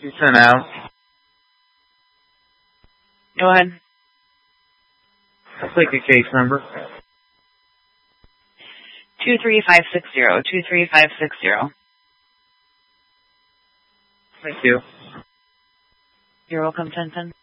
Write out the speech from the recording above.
You sent out. Go ahead. I'll take a case number. 23560. 23560. Thank you. You're welcome, Tintin.